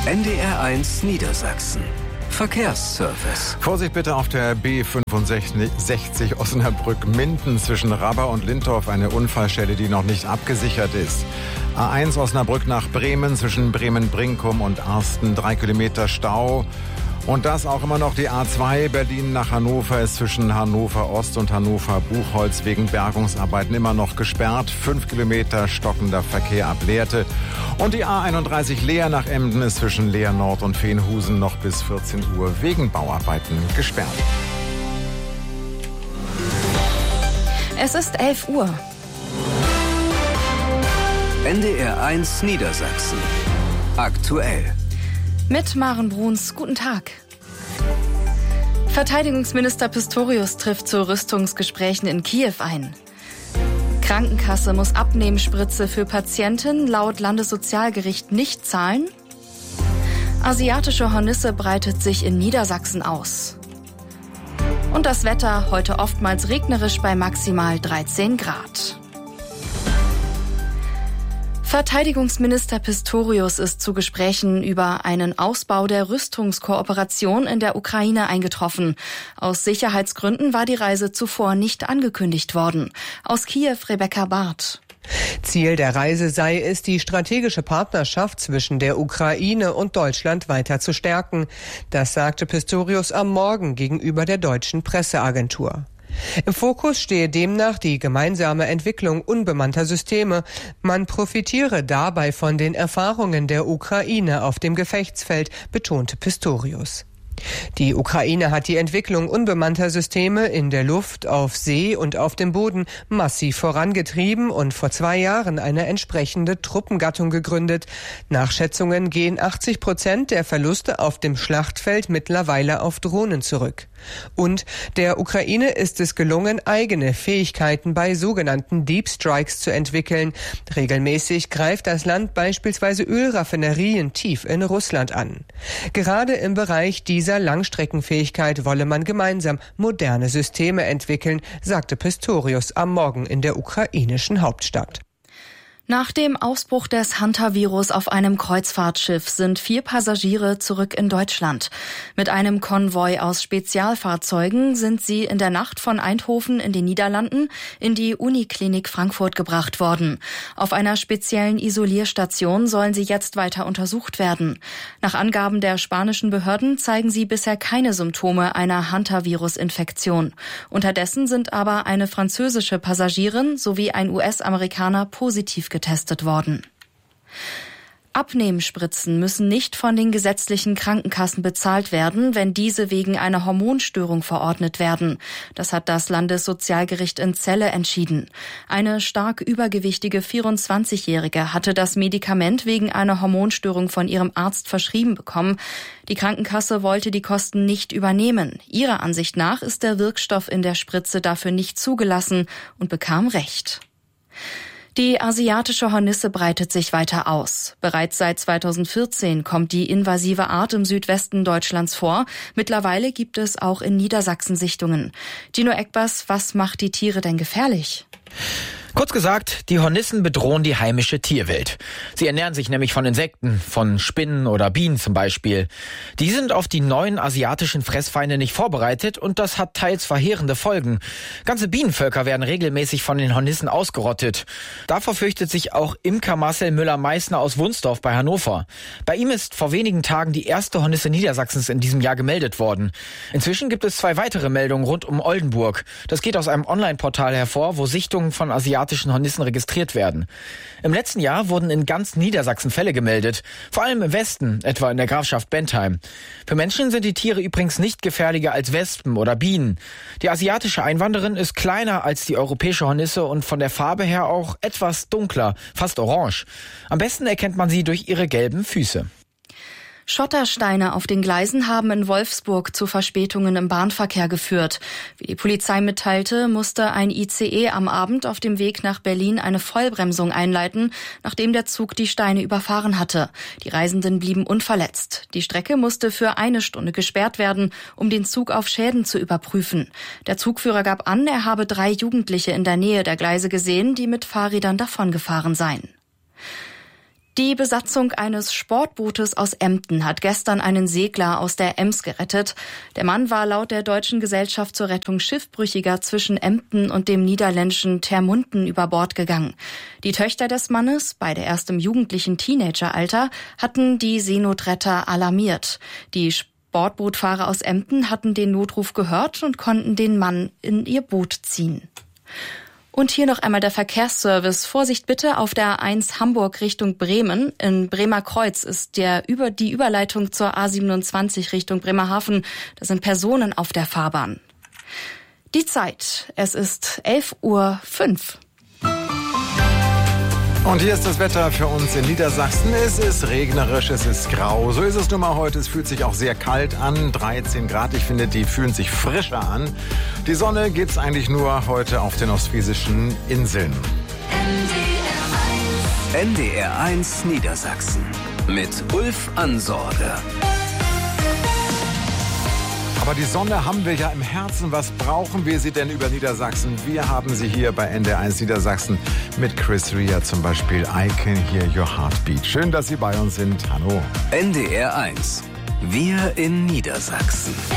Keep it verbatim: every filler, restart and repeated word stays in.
N D R eins Niedersachsen. Verkehrsservice. Vorsicht bitte auf der B fünfundsechzig Osnabrück-Minden zwischen Rabber und Lindorf, eine Unfallstelle, die noch nicht abgesichert ist. A eins Osnabrück nach Bremen zwischen Bremen-Brinkum und Arsten, drei Kilometer Stau. Und das auch immer noch die A zwei Berlin nach Hannover ist zwischen Hannover Ost und Hannover Buchholz wegen Bergungsarbeiten immer noch gesperrt. Fünf Kilometer stockender Verkehr ab Lehrte. Und die A einunddreißig Leer nach Emden ist zwischen Leer Nord und Veenhusen noch bis vierzehn Uhr wegen Bauarbeiten gesperrt. Es ist elf Uhr. N D R eins Niedersachsen. Aktuell. Mit Maren Bruns, guten Tag. Verteidigungsminister Pistorius trifft zu Rüstungsgesprächen in Kiew ein. Krankenkasse muss Abnehmspritze für Patienten laut Landessozialgericht nicht zahlen. Asiatische Hornisse breitet sich in Niedersachsen aus. Und das Wetter heute oftmals regnerisch bei maximal dreizehn Grad. Verteidigungsminister Pistorius ist zu Gesprächen über einen Ausbau der Rüstungskooperation in der Ukraine eingetroffen. Aus Sicherheitsgründen war die Reise zuvor nicht angekündigt worden. Aus Kiew Rebecca Barth. Ziel der Reise sei es, die strategische Partnerschaft zwischen der Ukraine und Deutschland weiter zu stärken. Das sagte Pistorius am Morgen gegenüber der deutschen Presseagentur. Im Fokus stehe demnach die gemeinsame Entwicklung unbemannter Systeme. Man profitiere dabei von den Erfahrungen der Ukraine auf dem Gefechtsfeld, betonte Pistorius. Die Ukraine hat die Entwicklung unbemannter Systeme in der Luft, auf See und auf dem Boden massiv vorangetrieben und vor zwei Jahren eine entsprechende Truppengattung gegründet. Nach Schätzungen gehen achtzig Prozent der Verluste auf dem Schlachtfeld mittlerweile auf Drohnen zurück. Und der Ukraine ist es gelungen, eigene Fähigkeiten bei sogenannten Deep Strikes zu entwickeln. Regelmäßig greift das Land beispielsweise Ölraffinerien tief in Russland an. Gerade im Bereich dieser Langstreckenfähigkeit wolle man gemeinsam moderne Systeme entwickeln, sagte Pistorius am Morgen in der ukrainischen Hauptstadt. Nach dem Ausbruch des Hantavirus auf einem Kreuzfahrtschiff sind vier Passagiere zurück in Deutschland. Mit einem Konvoi aus Spezialfahrzeugen sind sie in der Nacht von Eindhoven in den Niederlanden in die Uniklinik Frankfurt gebracht worden. Auf einer speziellen Isolierstation sollen sie jetzt weiter untersucht werden. Nach Angaben der spanischen Behörden zeigen sie bisher keine Symptome einer Hantavirus-Infektion. Unterdessen sind aber eine französische Passagierin sowie ein U S-Amerikaner positiv getestet worden. Abnehmspritzen müssen nicht von den gesetzlichen Krankenkassen bezahlt werden, wenn diese wegen einer Hormonstörung verordnet werden. Das hat das Landessozialgericht in Celle entschieden. Eine stark übergewichtige vierundzwanzigjährige hatte das Medikament wegen einer Hormonstörung von ihrem Arzt verschrieben bekommen. Die Krankenkasse wollte die Kosten nicht übernehmen. Ihrer Ansicht nach ist der Wirkstoff in der Spritze dafür nicht zugelassen und bekam Recht. Die asiatische Hornisse breitet sich weiter aus. Bereits seit zweitausendvierzehn kommt die invasive Art im Südwesten Deutschlands vor. Mittlerweile gibt es auch in Niedersachsen Sichtungen. Gino Eckbers, was macht die Tiere denn gefährlich? Kurz gesagt, die Hornissen bedrohen die heimische Tierwelt. Sie ernähren sich nämlich von Insekten, von Spinnen oder Bienen zum Beispiel. Die sind auf die neuen asiatischen Fressfeinde nicht vorbereitet und das hat teils verheerende Folgen. Ganze Bienenvölker werden regelmäßig von den Hornissen ausgerottet. Davor fürchtet sich auch Imker Marcel Müller-Meissner aus Wunsdorf bei Hannover. Bei ihm ist vor wenigen Tagen die erste Hornisse Niedersachsens in diesem Jahr gemeldet worden. Inzwischen gibt es zwei weitere Meldungen rund um Oldenburg. Das geht aus einem Online-Portal hervor, wo Sichtungen von asiatischen Hornissen registriert werden. Im letzten Jahr wurden in ganz Niedersachsen Fälle gemeldet, vor allem im Westen, etwa in der Grafschaft Bentheim. Für Menschen sind die Tiere übrigens nicht gefährlicher als Wespen oder Bienen. Die asiatische Einwanderin ist kleiner als die europäische Hornisse und von der Farbe her auch etwas dunkler, fast orange. Am besten erkennt man sie durch ihre gelben Füße. Schottersteine auf den Gleisen haben in Wolfsburg zu Verspätungen im Bahnverkehr geführt. Wie die Polizei mitteilte, musste ein I C E am Abend auf dem Weg nach Berlin eine Vollbremsung einleiten, nachdem der Zug die Steine überfahren hatte. Die Reisenden blieben unverletzt. Die Strecke musste für eine Stunde gesperrt werden, um den Zug auf Schäden zu überprüfen. Der Zugführer gab an, er habe drei Jugendliche in der Nähe der Gleise gesehen, die mit Fahrrädern davongefahren seien. Die Besatzung eines Sportbootes aus Emden hat gestern einen Segler aus der Ems gerettet. Der Mann war laut der Deutschen Gesellschaft zur Rettung Schiffbrüchiger zwischen Emden und dem niederländischen Termunden über Bord gegangen. Die Töchter des Mannes, beide erst im jugendlichen Teenageralter, hatten die Seenotretter alarmiert. Die Sportbootfahrer aus Emden hatten den Notruf gehört und konnten den Mann in ihr Boot ziehen. Und hier noch einmal der Verkehrsservice. Vorsicht bitte auf der A eins Hamburg Richtung Bremen. In Bremerkreuz ist der über die Überleitung zur A siebenundzwanzig Richtung Bremerhaven. Da sind Personen auf der Fahrbahn. Die Zeit. Es ist elf Uhr fünf. Und hier ist das Wetter für uns in Niedersachsen. Es ist regnerisch, es ist grau. So ist es nun mal heute. Es fühlt sich auch sehr kalt an. dreizehn Grad. Ich finde, die fühlen sich frischer an. Die Sonne gibt's eigentlich nur heute auf den ostfriesischen Inseln. N D R eins Niedersachsen mit Ulf Ansorge. Aber die Sonne haben wir ja im Herzen. Was brauchen wir sie denn über Niedersachsen? Wir haben sie hier bei N D R eins Niedersachsen mit Chris Rea zum Beispiel. I Can Hear Your Heartbeat. Schön, dass Sie bei uns sind. Hallo. N D R eins. Wir in Niedersachsen.